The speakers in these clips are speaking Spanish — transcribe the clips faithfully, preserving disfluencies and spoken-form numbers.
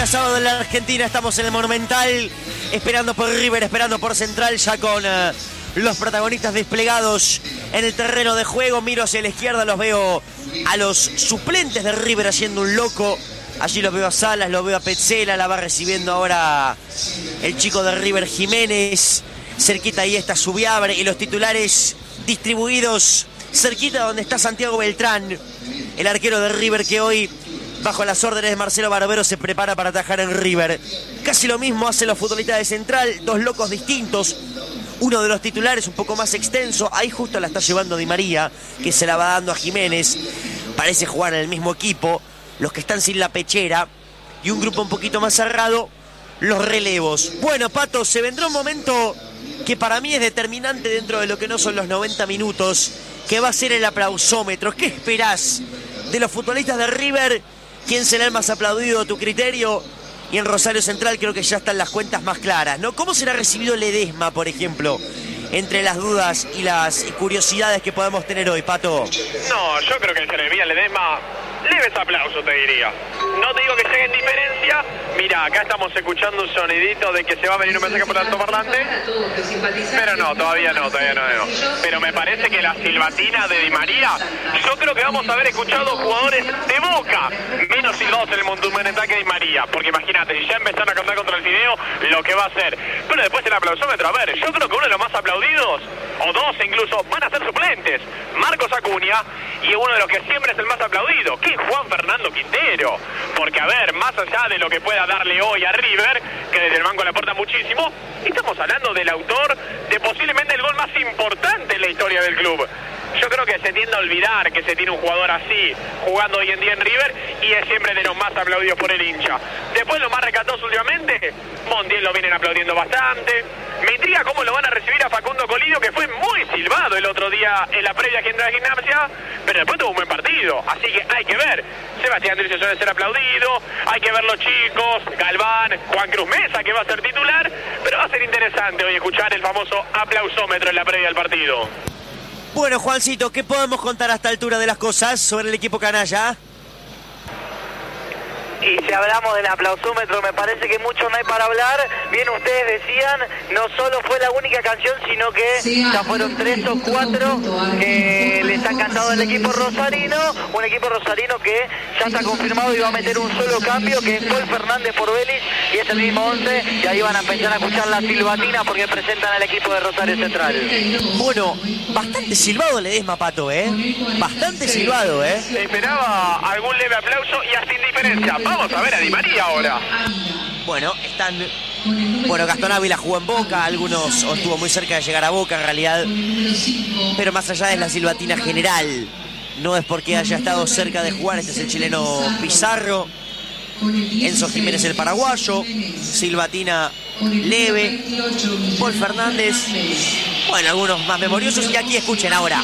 día sábado en la Argentina, estamos en el Monumental, esperando por River, esperando por Central, ya con uh, los protagonistas desplegados en el terreno de juego. Miro hacia la izquierda, los veo a los suplentes de River haciendo un loco. Allí los veo a Salas, los veo a Petzela, la va recibiendo ahora el chico de River, Jiménez. Cerquita ahí está Subiabre y los titulares distribuidos cerquita donde está Santiago Beltrán, el arquero de River que hoy, bajo las órdenes de Marcelo Barbero, se prepara para atajar en River. Casi lo mismo hacen los futbolistas de Central, dos locos distintos. Uno de los titulares un poco más extenso, ahí justo la está llevando Di María, que se la va dando a Jiménez. Parece jugar en el mismo equipo. Los que están sin la pechera y un grupo un poquito más cerrado, los relevos. Bueno, Pato, se vendrá un momento que para mí es determinante dentro de lo que no son los noventa minutos, que va a ser el aplausómetro. ¿Qué esperás de los futbolistas de River? ¿Quién será el más aplaudido a tu criterio? Y en Rosario Central creo que ya están las cuentas más claras, ¿no? ¿Cómo será recibido Ledesma, por ejemplo, entre las dudas y las curiosidades que podemos tener hoy, Pato? No, yo creo que se le envía a Ledesma leves aplausos, te diría. No te digo que llegue en diferencia. Mira, acá estamos escuchando un sonidito de que se va a venir un mensaje por el altoparlante. Pero no, todavía no, todavía no, no. Pero me parece que la silbatina de Di María, yo creo que vamos a haber escuchado jugadores de Boca menos silbados en el Monumental que Di María. Porque imagínate, si ya empezaron a cantar contra el Fideo, lo que va a hacer. Pero después el aplausómetro, a ver, yo creo que uno de los más aplaudidos, o dos incluso, van a ser suplentes. Marcos Acuña y uno de los que siempre es el más aplaudido, que es Juan Fernando Quintero. Porque, a ver, más allá de lo que pueda darle hoy a River, que desde el banco le aporta muchísimo, estamos hablando del autor de posiblemente el gol más importante en la historia del club. Yo creo que se tiende a olvidar que se tiene un jugador así jugando hoy en día en River y es siempre de los más aplaudidos por el hincha. Después, lo más recatoso últimamente, Montiel lo vienen aplaudiendo bastante. Me intriga cómo lo van a recibir a Facundo Colidio, que fue muy silbado el otro día en la previa gente de Gimnasia, pero después tuvo un buen partido. Así que hay que ver. Sebastián Driussi suele ser aplaudido, hay que ver los chicos, Galván, Juan Cruz Mesa, que va a ser titular, pero va a ser interesante hoy escuchar el famoso aplausómetro en la previa del partido. Bueno, Juancito, ¿qué podemos contar a esta altura de las cosas sobre el equipo canalla? Y si hablamos del aplausómetro, me parece que mucho no hay para hablar. Bien, ustedes decían, no solo fue la única canción, sino que ya fueron tres o cuatro que les han cantado el equipo rosarino. Un equipo rosarino que ya está confirmado y va a meter un solo cambio, que es Paul Fernández por Vélez, y es el mismo once. Y ahí van a empezar a escuchar la silbatina porque presentan al equipo de Rosario Central. Bueno, bastante silbado Ledesma, Pato, ¿eh? Bastante silbado, ¿eh? Esperaba algún leve aplauso y hasta indiferencia. Vamos a ver a Di María ahora. Bueno, están... Bueno, Gastón Ávila jugó en Boca, algunos o estuvo muy cerca de llegar a Boca en realidad. Pero más allá de la silbatina general, no es porque haya estado cerca de jugar. Este es el chileno Pizarro, Enzo Jiménez el paraguayo, silbatina leve, Paul Fernández, bueno, algunos más memoriosos. Y aquí escuchen ahora.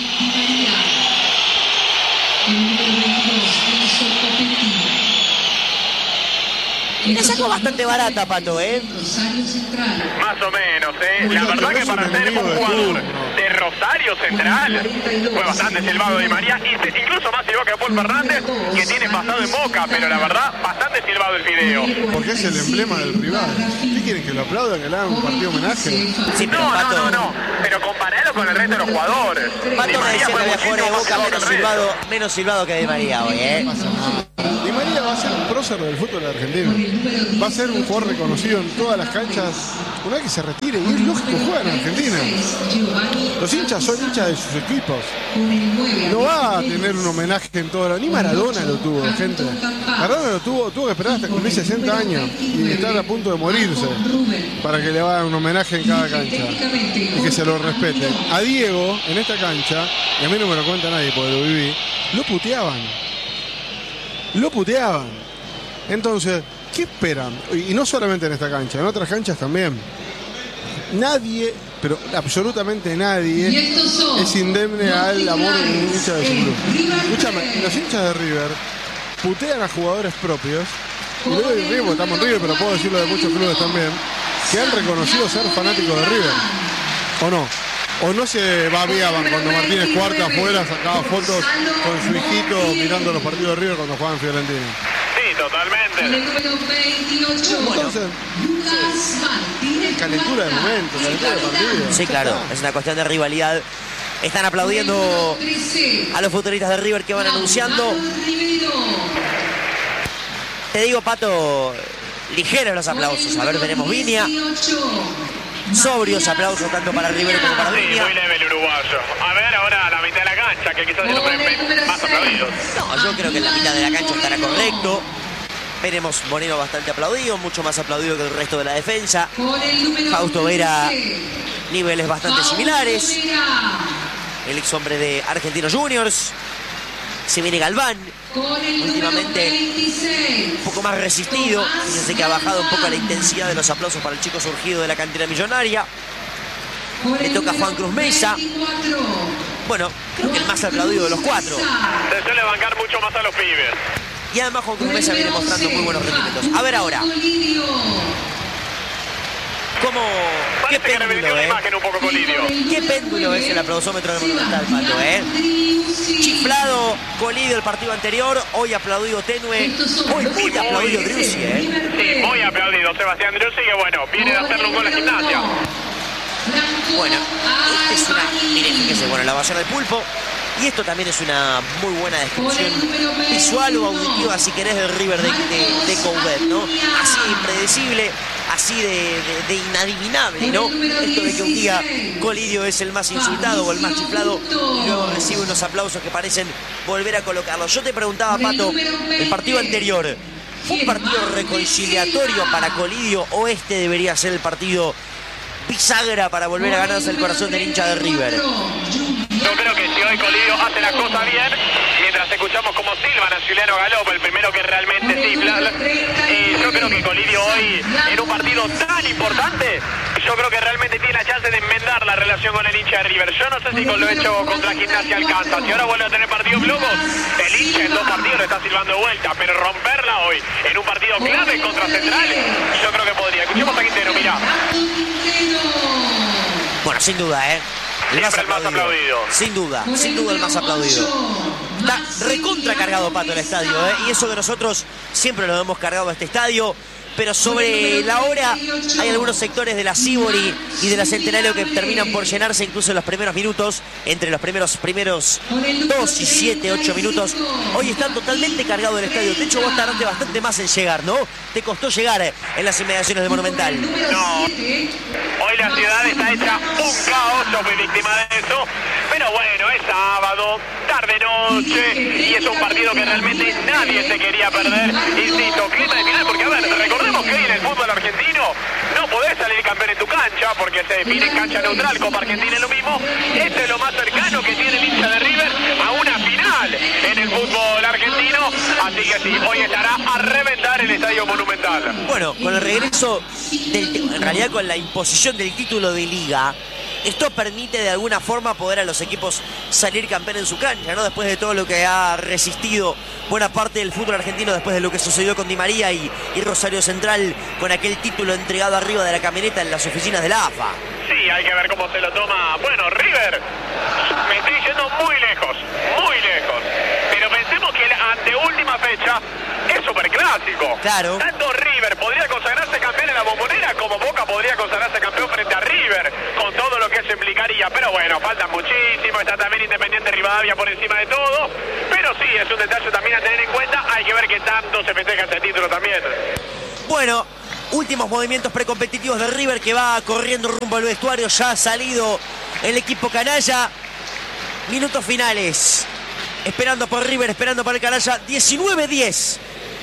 La sacó bastante barata, Pato, ¿eh? Más o menos, ¿eh? La verdad que para ser un jugador de Rosario Central fue bastante silbado Di María, y incluso más silbado que Paul Fernández, que tiene pasado en Boca, pero la verdad, bastante silbado el Fideo. Porque es el emblema del rival. ¿Qué quieren, que lo aplaudan, que le hagan un partido homenaje? Sí, pero no, Pato, no, no, no, pero comparalo con el resto de los jugadores. Pato me decía que había jugadores de Boca menos silbado, menos silbado que Di María hoy, ¿eh? No pasa nada. Di María va a ser un prócer del fútbol argentino. Va a ser un jugador reconocido en todas las canchas una vez que se retire, y es lógico, juega en Argentina. Los hinchas son hinchas de sus equipos. No va a tener un homenaje en todo. Ni Maradona lo tuvo, gente. Maradona lo tuvo, tuvo que esperar hasta cumplir sesenta años y estar a punto de morirse para que le hagan un homenaje en cada cancha y que se lo respeten. A Diego, en esta cancha, y a mí no me lo cuenta nadie porque lo viví, lo puteaban. Lo puteaban. Entonces, ¿qué esperan? Y no solamente en esta cancha, en otras canchas también. Nadie, pero absolutamente nadie, es indemne al amor de un hincha de su club. Escúchame, los hinchas de River putean a jugadores propios, y luego de River, estamos en River, pero puedo decirlo de muchos clubes también, que han reconocido ser fanáticos de River. ¿O no? O no se babeaban cuando Martínez Cuarta afuera sacaba fotos con su hijito mirando los partidos de River cuando jugaban Fiorentina. Sí, totalmente. Entonces, calentura de momento, calentura de partido. Sí, claro, es una cuestión de rivalidad. Están aplaudiendo a los futbolistas de River que van anunciando. Te digo, Pato, ligeros los aplausos. A ver, veremos Viña. Sobrios aplausos tanto para River como para Sí, Viña. muy leve el uruguayo. A ver, ahora a la mitad de la cancha, que quizás es los pre- más aplaudidos. No, yo creo que en la mitad de la cancha estará correcto. Veremos Moreno bastante aplaudido, mucho más aplaudido que el resto de la defensa. Fausto Vera, niveles bastante similares. El ex hombre de Argentinos Juniors. Se viene Galván, últimamente un poco más resistido. Fíjense que ha bajado un poco la intensidad de los aplausos para el chico surgido de la cantera millonaria. Le toca a Juan Cruz Mesa. Bueno, creo que el más aplaudido de los cuatro. Se suele bancar mucho más a los pibes. Y además Juan Cruz Mesa viene mostrando muy buenos rendimientos. A ver ahora. ¿Cómo? ¿Qué Parece que revirtió péndulo, una eh? imagen un poco Colidio. ¿Qué péndulo es el aplausómetro del Monumental, Pato, eh? Chiflado Colidio el partido anterior, hoy aplaudido tenue, hoy muy aplaudido Driussi, eh. Sí, muy aplaudido Sebastián Driussi, que bueno, viene de hacerle un gol a Gimnasia. Bueno, esta es una... Miren, fíjense, bueno, la ovación del Pulpo. Y esto también es una muy buena descripción visual o auditiva, si querés, del River de, de, de Coudet, ¿no? Así de impredecible, así de, de, de inadivinable, ¿no? Esto de que un día Colidio es el más insultado o el más chiflado y luego recibe unos aplausos que parecen volver a colocarlo. Yo te preguntaba, Pato, el partido anterior, ¿fue un partido reconciliatorio para Colidio o este debería ser el partido bisagra para volver a ganarse el corazón del hincha de River? Yo creo que si hoy Colidio hace la cosa bien, mientras escuchamos como silban a Juliano Galopo, el primero que realmente silba, eh, yo creo que Colidio hoy, en un partido tan importante, yo creo que realmente tiene la chance de enmendar la relación con el hincha de River. Yo no sé si con lo hecho contra Gimnasia alcanza. Si ahora vuelve a tener partidos locos, el hincha en dos partidos le está silbando de vuelta, pero romperla hoy en un partido clave contra Central, yo creo que podría. Escuchemos a Quintero, mirá. Bueno, sin duda, ¿eh? El más, el más aplaudido. Sin duda, sin duda el más aplaudido. Está recontra cargado, Pato, el estadio, ¿eh? Y eso que nosotros siempre lo hemos cargado a este estadio. Pero sobre la hora hay algunos sectores de la Sibori y de la Centenario que terminan por llenarse incluso en los primeros minutos, entre los primeros primeros dos y siete, ocho minutos. Hoy está totalmente cargado el estadio. De hecho, vos tardaste bastante más en llegar, ¿no? Te costó llegar en las inmediaciones de Monumental. No, hoy la ciudad está hecha un caos, yo fui víctima de eso. Pero bueno, es sábado, tarde-noche, y es un partido que realmente nadie se quería perder. Insisto, clima de final, porque a ver, recordemos que hoy en el fútbol argentino no podés salir campeón en tu cancha, porque se define en cancha neutral, Copa Argentina es lo mismo. Este es lo más cercano que tiene el hincha de River a una final en el fútbol argentino. Así que sí, hoy estará a reventar el Estadio Monumental. Bueno, con el regreso, del, en realidad con la imposición del título de Liga, esto permite de alguna forma poder a los equipos salir campeón en su cancha, ¿no? Después de todo lo que ha resistido buena parte del fútbol argentino, después de lo que sucedió con Di María y, y Rosario Central, con aquel título entregado arriba de la camioneta en las oficinas de la A F A. Sí, hay que ver cómo se lo toma. Bueno, River, me estoy yendo muy lejos, muy lejos. Pero pensemos que la anteúltima fecha es superclásico. Claro. Tanto River podría consagrarse campeón en la Bombonera como Boca podría consagrarse campeón frente a River, con todo lo que eso implicaría. Pero bueno, falta muchísimo. Está también Independiente Rivadavia por encima de todo. Pero sí, es un detalle también a tener en cuenta. Hay que ver qué tanto se festeja este título también. Bueno, últimos movimientos precompetitivos de River, que va corriendo rumbo al vestuario. Ya ha salido el equipo canalla. Minutos finales. Esperando por River, esperando por el canalla. diecinueve diez.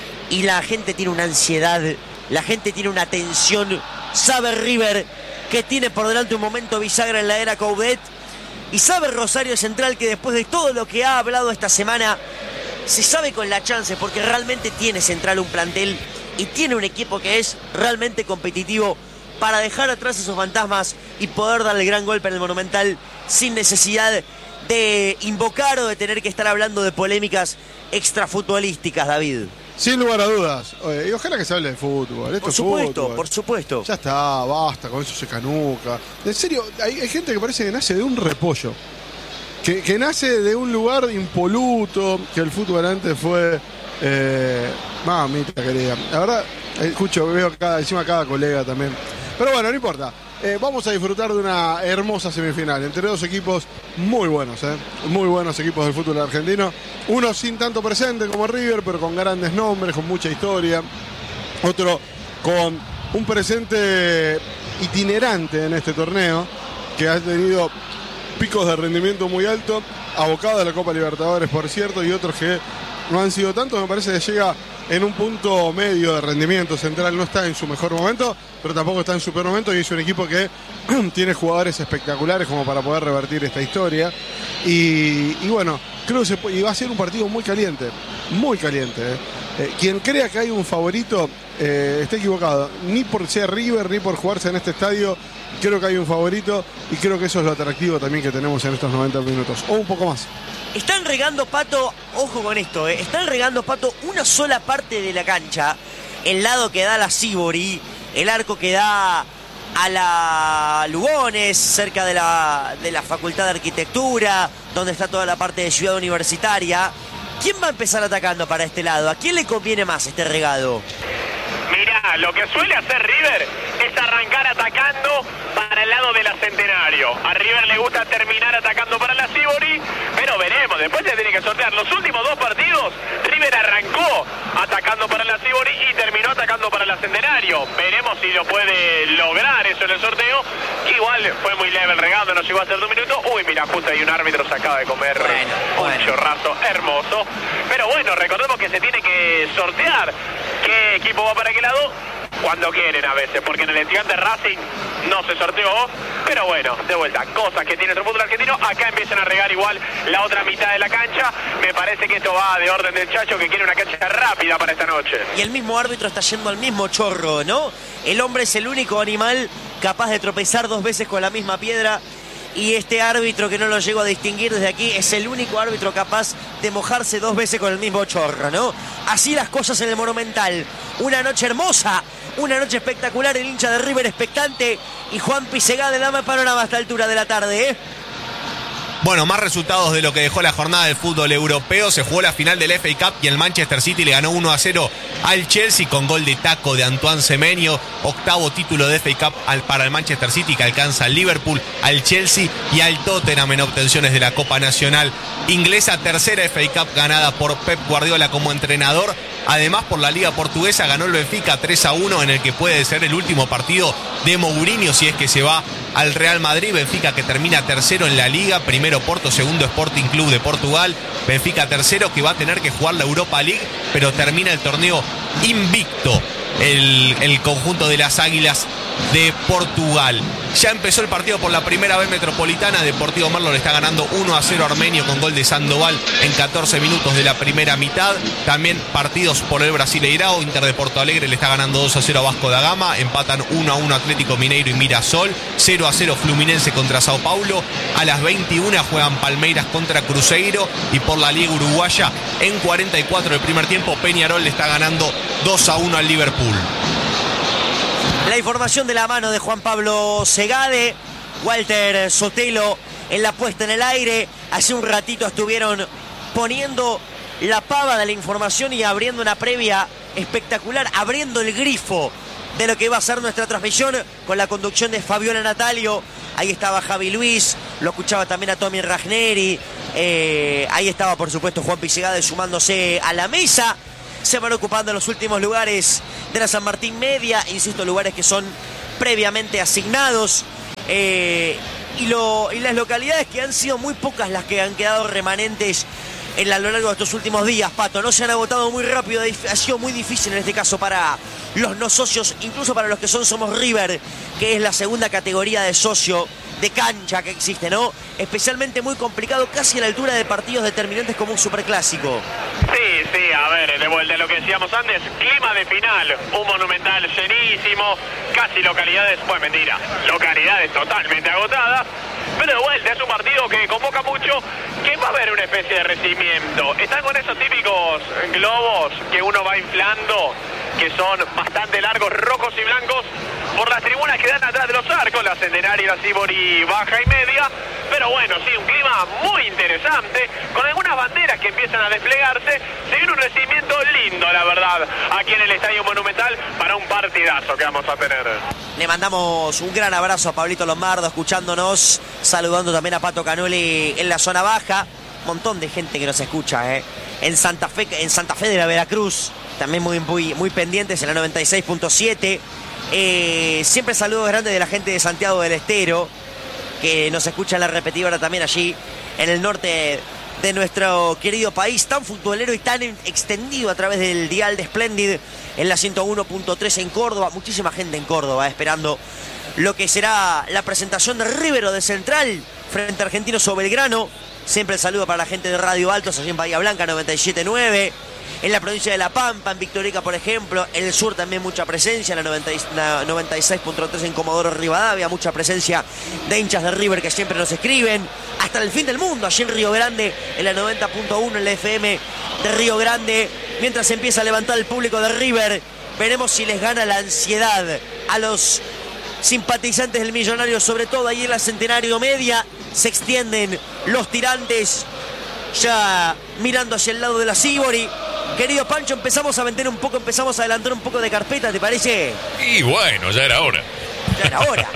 Y la gente tiene una ansiedad, la gente tiene una tensión. Sabe River que tiene por delante un momento bisagra en la era Coudet. Y sabe Rosario Central que después de todo lo que ha hablado esta semana, se sabe con la chance, porque realmente tiene Central un plantel y tiene un equipo que es realmente competitivo para dejar atrás esos fantasmas y poder darle el gran golpe en el Monumental sin necesidad de invocar o de tener que estar hablando de polémicas extrafutbolísticas, David. Sin lugar a dudas. Oye, y ojalá que se hable de fútbol. Esto Por es supuesto, fútbol. por supuesto. Ya está, basta, con eso se canuca. En serio, hay, hay gente que parece que nace de un repollo. Que, que nace de un lugar impoluto, que el fútbol antes fue... Eh, mamita querida. La verdad... Escucho, veo cada, encima cada colega también. Pero bueno, no importa. Eh, vamos a disfrutar de una hermosa semifinal entre dos equipos muy buenos, ¿eh? Muy buenos equipos del fútbol argentino. Uno sin tanto presente como River, pero con grandes nombres, con mucha historia. Otro con un presente itinerante en este torneo, que ha tenido picos de rendimiento muy altos, abocado a la Copa Libertadores, por cierto, y otros que no han sido tantos. Me parece que llega en un punto medio de rendimiento. Central no está en su mejor momento, pero tampoco está en su peor momento, y es un equipo que tiene jugadores espectaculares como para poder revertir esta historia. Y, y bueno, creo que se puede, y va a ser un partido muy caliente, muy caliente. ¿eh? Eh, quien crea que hay un favorito eh, está equivocado. Ni por ser River, ni por jugarse en este estadio, creo que hay un favorito, y creo que eso es lo atractivo también que tenemos en estos noventa minutos, o un poco más. Están regando, Pato, ojo con esto, ¿eh? Están regando, Pato, una sola parte de la cancha. El lado que da a la Sibori, el arco que da a la Lugones, cerca de la, de la Facultad de Arquitectura, donde está toda la parte de Ciudad Universitaria. ¿Quién va a empezar atacando para este lado? ¿A quién le conviene más este regado? Mirá, lo que suele hacer River es arrancar atacando para el lado de la Centenario. A River le gusta terminar atacando para la Sibori, pero veremos, después se tiene que sortear. Los últimos dos partidos, River arrancó atacando para la Sibori y terminó atacando para la Centenario. Veremos si lo puede lograr eso en el sorteo, que igual fue muy leve el regado, no llegó a ser dos minutos. Uy, mira, justo hay un árbitro, se acaba de comer bueno, un bueno. chorrazo hermoso. Pero bueno, recordemos que se tiene que sortear qué equipo va para qué lado cuando quieren a veces, porque en el Estudiantes Racing no se sorteó, pero bueno, de vuelta, cosas que tiene el fútbol argentino. Acá empiezan a regar igual la otra mitad de la cancha. Me parece que esto va de orden del Chacho, que quiere una cancha rápida para esta noche. Y el mismo árbitro está yendo al mismo chorro, ¿no? El hombre es el único animal capaz de tropezar dos veces con la misma piedra, y este árbitro, que no lo llego a distinguir desde aquí, es el único árbitro capaz de mojarse dos veces con el mismo chorro, ¿no? Así las cosas en el Monumental. Una noche hermosa, una noche espectacular, el hincha de River expectante, y Juan Pisegade, dame panorama a esta altura de la tarde, ¿eh? Bueno, más resultados de lo que dejó la jornada del fútbol europeo. Se jugó la final del F A Cup y el Manchester City le ganó uno a cero al Chelsea con gol de taco de Antoine Semenyo. Octavo título de F A Cup al, para el Manchester City, que alcanza al Liverpool, al Chelsea y al Tottenham en obtenciones de la Copa Nacional Inglesa. Tercera F A Cup ganada por Pep Guardiola como entrenador. Además, por la Liga Portuguesa ganó el Benfica tres a uno, en el que puede ser el último partido de Mourinho si es que se va al Real Madrid. Benfica que termina tercero en la Liga, primero Porto, segundo Sporting Club de Portugal. Benfica tercero, que va a tener que jugar la Europa League, pero termina el torneo invicto el, el conjunto de las Águilas de Portugal. Ya empezó el partido por la primera vez metropolitana. Deportivo Merlo le está ganando uno a cero a Armenio con gol de Sandoval en catorce minutos de la primera mitad. También partidos por el Brasileirao. Inter de Porto Alegre le está ganando dos a cero a Vasco da Gama. Empatan uno a uno Atlético Mineiro y Mirasol. cero a cero Fluminense contra Sao Paulo. A las veintiuna juegan Palmeiras contra Cruzeiro. Y por la Liga Uruguaya, en cuarenta y cuatro del primer tiempo, Peñarol le está ganando dos a uno al Liverpool. La información de la mano de Juan Pablo Segade, Walter Sotelo en la puesta en el aire. Hace un ratito estuvieron poniendo la pava de la información y abriendo una previa espectacular, abriendo el grifo de lo que va a ser nuestra transmisión con la conducción de Fabiola Natalio. Ahí estaba Javi Luis, lo escuchaba también a Tommy Ragneri, eh, ahí estaba por supuesto Juan Pisegade sumándose a la mesa. Se van ocupando los últimos lugares de la San Martín Media, insisto, lugares que son previamente asignados, eh, y, lo, y las localidades que han sido muy pocas las que han quedado remanentes en, a lo largo de estos últimos días, Pato, no se han agotado muy rápido. Ha sido muy difícil en este caso para los no socios, incluso para los que son Somos River, que es la segunda categoría de socio de cancha que existe, ¿no? Especialmente muy complicado, casi a la altura de partidos determinantes como un superclásico. Sí, sí, a ver, de vuelta a lo que decíamos antes, clima de final, un Monumental llenísimo, casi localidades, pues mentira, localidades totalmente agotadas, pero de vuelta es un partido que convoca mucho, que va a haber una especie de recibimiento. Están con esos típicos globos que uno va inflando, que son bastante largos, rojos y blancos, por las tribunas que dan atrás de los arcos, la Centenario, la Sibori baja y media, Pero bueno, sí, un clima muy interesante, con algunas banderas que empiezan a desplegarse. Se viene un recibimiento lindo, la verdad, aquí en el Estadio Monumental para un partidazo que vamos a tener. Le mandamos un gran abrazo a Pablito Lombardo escuchándonos, saludando también a Pato Canoli en la zona baja. Un montón de gente que nos escucha, ¿eh? En Santa Fe, en Santa Fe de la Veracruz, también muy, muy, muy pendientes en la noventa y seis punto siete. Eh, siempre saludos grandes de la gente de Santiago del Estero, que nos escucha en la repetidora también allí en el norte de nuestro querido país, tan futbolero y tan extendido a través del dial de Splendid en la ciento uno punto tres en Córdoba. Muchísima gente en Córdoba esperando lo que será la presentación de River o de Central frente a Argentinos o Belgrano. Siempre el saludo para la gente de Radio Altos, allí en Bahía Blanca noventa y siete punto nueve. En la provincia de La Pampa, en Victorica, por ejemplo. En el sur también mucha presencia, en la noventa y seis punto tres en Comodoro Rivadavia. Mucha presencia de hinchas de River que siempre nos escriben. Hasta el fin del mundo, allí en Río Grande, en la noventa punto uno en la F M de Río Grande. Mientras se empieza a levantar el público de River, veremos si les gana la ansiedad a los simpatizantes del Millonario, sobre todo ahí en la Centenario Media. Se extienden los tirantes ya mirando hacia el lado de la Sibori. Querido Pancho, empezamos a vender un poco, empezamos a adelantar un poco de carpeta, ¿te parece? Y bueno, ya era hora. Ya era hora.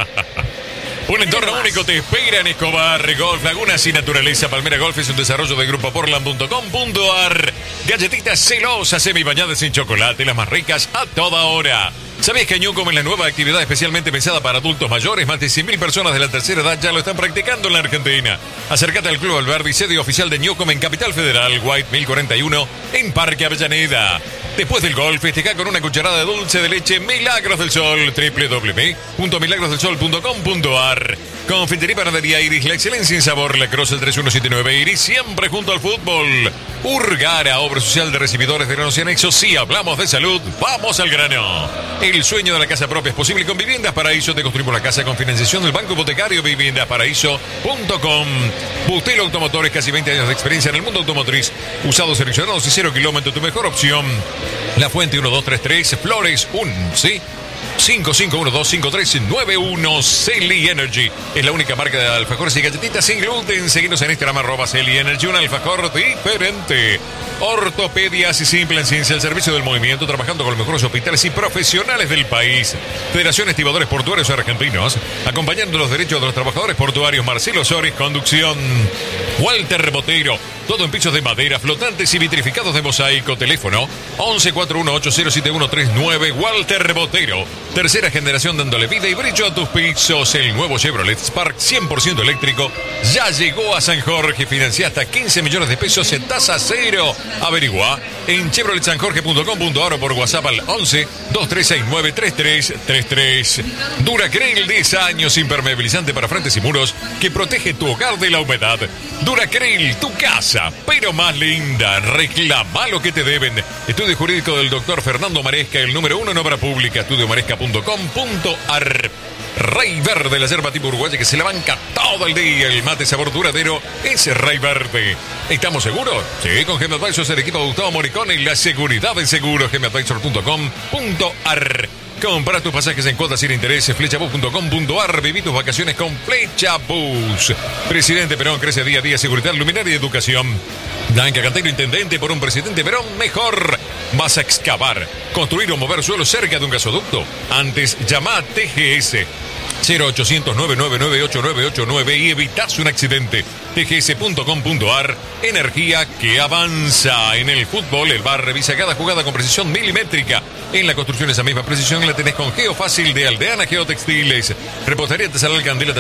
Un entorno único te espera en Escobar Golf, Lagunas y Naturaleza. Palmera Golf es un desarrollo de grupo portland punto com punto a r. Galletitas celosas semi bañadas sin chocolate, las más ricas a toda hora. ¿Sabías que Newcom es la nueva actividad especialmente pensada para adultos mayores? Más de cien mil personas de la tercera edad ya lo están practicando en la Argentina. Acércate al Club Alberdi, sede oficial de Newcom en Capital Federal, White mil cuarenta y uno, en Parque Avellaneda. Después del golf, festeja con una cucharada de dulce de leche Milagros del Sol, doble u doble u doble u punto milagros del sol punto com punto a r. Confitería y Panadería Iris, la excelencia en sabor, La Cross, el tres uno siete nueve Iris, siempre junto al fútbol. Urgara, obra social de recibidores de granos y anexos. Si hablamos de salud, vamos al grano. El sueño de la casa propia es posible con Viviendas Paraíso. Te construimos la casa con financiación del Banco Hipotecario, viviendas paraíso punto com. Bustelo Automotores, casi veinte años de experiencia en el mundo automotriz. Usados, seleccionados y cero kilómetros, tu mejor opción. La Fuente uno dos tres tres, Flores uno, ¿sí? cinco cinco uno dos cinco tres nueve uno. Celi Energy es la única marca de alfajores y galletitas sin gluten. Seguinos en Instagram, arroba Celi Energy, un alfajor diferente. Ortopedias y Simple en Ciencia, el servicio del movimiento, trabajando con los mejores hospitales y profesionales del país. Federación Estibadores Portuarios Argentinos, acompañando los derechos de los trabajadores portuarios. Marcelo Soris, conducción. Walter Botero, todo en pisos de madera, flotantes y vitrificados de mosaico. Teléfono once cuatro uno ocho cero siete uno tres nueve. Walter Botero, tercera generación dándole vida y brillo a tus pisos. El nuevo Chevrolet Spark cien por ciento eléctrico ya llegó a San Jorge. Financia hasta quince millones de pesos en tasa cero. Averigua en chevrolet san jorge punto com punto a r o por WhatsApp al once dos tres seis nueve tres tres tres tres. Duracrel, diez años, impermeabilizante para frentes y muros que protege tu hogar de la humedad. Duracrel, tu casa, pero más linda. Reclama lo que te deben. Estudio jurídico del doctor Fernando Maresca, el número uno en obra pública, estudio maresca punto com punto a r. Rey Verde, la yerba tipo uruguaya que se la banca todo el día. El mate sabor duradero es Rey Verde. ¿Estamos seguros? Sí, con Gem Advisors, el equipo de Gustavo Moricone y la seguridad en seguro. gem advisor punto com punto a r. Compra tus pasajes en cuotas sin intereses. flechabus punto com punto a r. Viví tus vacaciones con Flechabus. Presidente Perón, crece día a día. Seguridad, luminaria y educación. Blanca Cantero, intendente. Por un presidente Perón mejor. Vas a excavar, construir o mover suelo cerca de un gasoducto. Antes, llama a T G S cero ochocientos nueve nueve nueve ocho nueve ocho nueve y evitas un accidente. t g s punto com punto a r. Energía que avanza. En el fútbol, el V A R revisa cada jugada con precisión milimétrica. En la construcción, esa misma precisión la tenés con Geofácil de Aldeana Geotextiles. Repostería artesanal Candela.